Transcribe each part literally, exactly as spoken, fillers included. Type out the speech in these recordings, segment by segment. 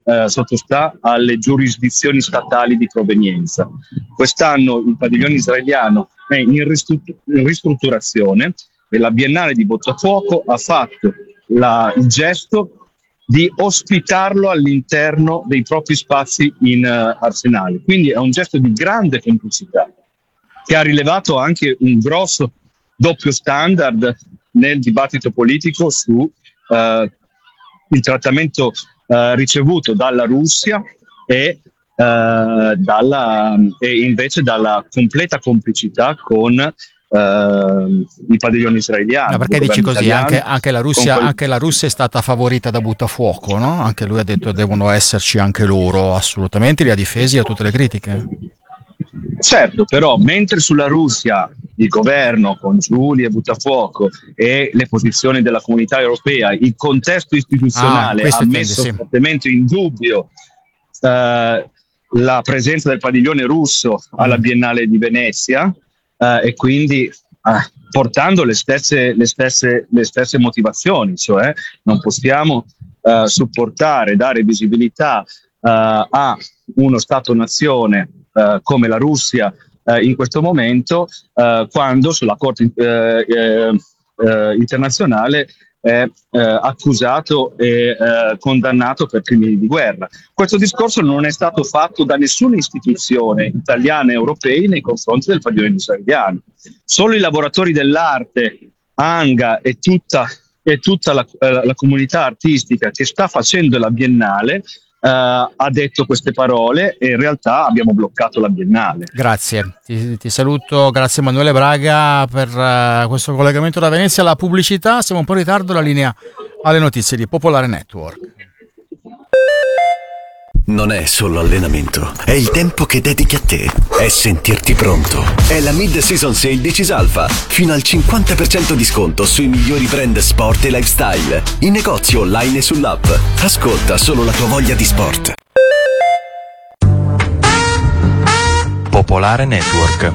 eh, sottostà alle giurisdizioni statali di provenienza. Quest'anno il padiglione israeliano è in, ristru- in ristrutturazione e la Biennale di Botafuoco ha fatto la, il gesto di ospitarlo all'interno dei propri spazi in uh, Arsenale. Quindi è un gesto di grande complicità che ha rilevato anche un grosso doppio standard nel dibattito politico su uh, il trattamento uh, ricevuto dalla Russia e, uh, dalla, e invece dalla completa complicità con Uh, i padiglioni israeliani. No, perché dici così? Anche, anche, la Russia, quel... anche la Russia è stata favorita da Botafuoco, no? Anche lui ha detto devono esserci anche loro, assolutamente, li ha difesi a tutte le critiche. Certo, però mentre sulla Russia il governo con Giuli e Botafuoco e le posizioni della comunità europea, il contesto istituzionale ah, ha messo sì. fortemente in dubbio uh, la presenza del padiglione russo alla Biennale di Venezia, Uh, e quindi uh, portando le stesse, le, stesse, le stesse motivazioni, cioè non possiamo uh, supportare, dare visibilità uh, a uno Stato-nazione uh, come la Russia uh, in questo momento, uh, quando sulla Corte uh, uh, uh, internazionale è eh, accusato e eh, condannato per crimini di guerra. Questo discorso non è stato fatto da nessuna istituzione italiana e europea nei confronti del padiglione israeliano. Solo i lavoratori dell'arte, Anga e tutta, e tutta la, eh, la comunità artistica che sta facendo la Biennale Uh, ha detto queste parole e in realtà abbiamo bloccato la Biennale. Grazie, ti, ti saluto, grazie Emanuele Braga per uh, questo collegamento da Venezia. La pubblicità, siamo un po' in ritardo, la linea alle notizie di Popolare Network. Non è solo allenamento, è il tempo che dedichi a te, è sentirti pronto. È la Mid-Season Sale di Cisalfa, fino al cinquanta per cento di sconto sui migliori brand sport e lifestyle, in negozio online e sull'app. Ascolta solo la tua voglia di sport. Popolare Network.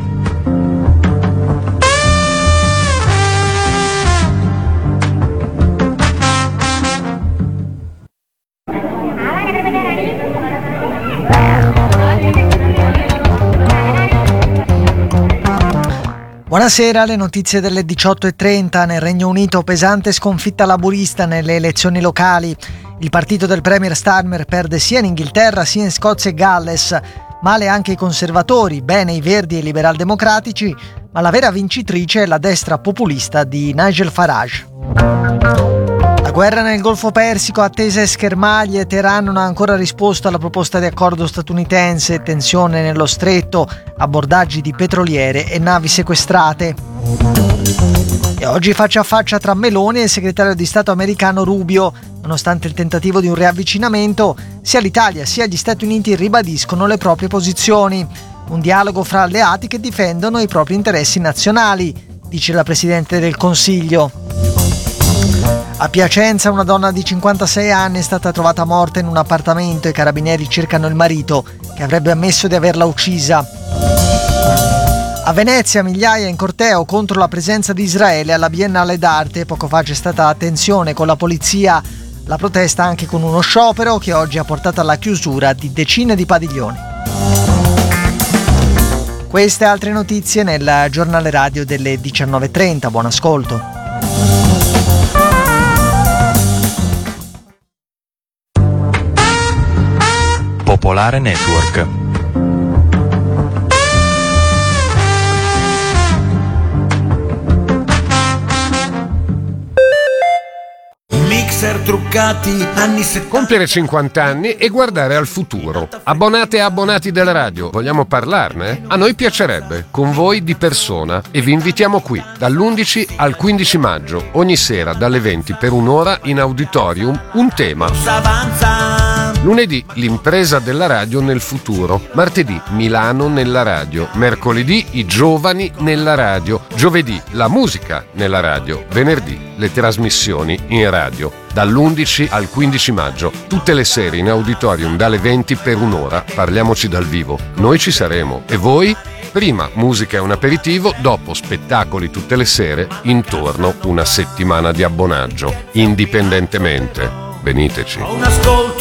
Buonasera, le notizie delle diciotto e trenta. Nel Regno Unito pesante sconfitta laburista nelle elezioni locali. Il partito del Premier Starmer perde sia in Inghilterra sia in Scozia e Galles. Male anche i conservatori, bene i verdi e i liberal democratici, ma la vera vincitrice è la destra populista di Nigel Farage. La guerra nel Golfo Persico, attese schermaglie, Teheran non ha ancora risposto alla proposta di accordo statunitense, tensione nello stretto, abbordaggi di petroliere e navi sequestrate. E oggi faccia a faccia tra Meloni e il segretario di Stato americano Rubio. Nonostante il tentativo di un riavvicinamento, sia l'Italia sia gli Stati Uniti ribadiscono le proprie posizioni. Un dialogo fra alleati che difendono i propri interessi nazionali, dice la Presidente del Consiglio. A Piacenza una donna di cinquantasei anni è stata trovata morta in un appartamento e i carabinieri cercano il marito che avrebbe ammesso di averla uccisa. A Venezia migliaia in corteo contro la presenza di Israele alla Biennale d'Arte. Poco fa c'è stata tensione con la polizia, la protesta anche con uno sciopero che oggi ha portato alla chiusura di decine di padiglioni. Queste e altre notizie nel giornale radio delle diciannove e trenta. Buon ascolto. Popolare Network. Mixer truccati anni settanta. Compiere cinquanta anni e guardare al futuro. Abbonate e abbonati della radio, vogliamo parlarne? A noi piacerebbe, con voi di persona, e vi invitiamo qui dall'undici al quindici maggio, ogni sera dalle venti per un'ora in auditorium, un tema. Lunedì l'impresa della radio nel futuro, martedì Milano nella radio, mercoledì i giovani nella radio, giovedì la musica nella radio, venerdì le trasmissioni in radio. Dall'undici al quindici maggio, tutte le sere in auditorium dalle venti per un'ora, parliamoci dal vivo. Noi ci saremo. E voi? Prima musica e un aperitivo, dopo spettacoli tutte le sere, intorno una settimana di abbonaggio. Indipendentemente. Veniteci. Un ascolto